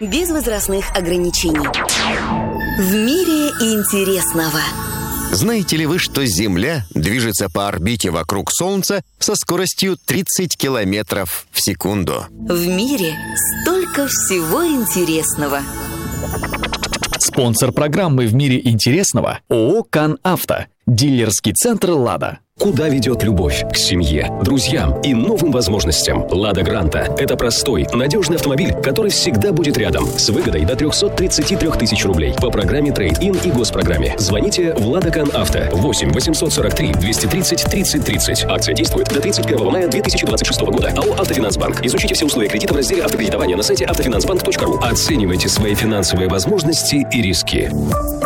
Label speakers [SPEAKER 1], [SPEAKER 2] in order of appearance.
[SPEAKER 1] без возрастных ограничений. В мире интересного.
[SPEAKER 2] Знаете ли вы, что Земля движется по орбите вокруг Солнца со скоростью 30 километров в секунду?
[SPEAKER 1] В мире столько всего интересного.
[SPEAKER 3] Спонсор программы «В мире интересного» ООО «Кан Авто». Дилерский центр «Лада».
[SPEAKER 4] Куда ведет любовь? К семье, друзьям и новым возможностям. «Лада Гранта» — это простой, надежный автомобиль, который всегда будет рядом. С выгодой до 333 тысяч рублей по программе «Трейд-ин» и госпрограмме. Звоните в «Лада Кан Авто» 8 843 230 30 30. Акция действует до 31 мая 2026 года. АО «Автофинансбанк». Изучите все условия кредита в разделе «Автокредитование» на сайте автофинансбанк.ру. Оценивайте свои финансовые возможности и риски.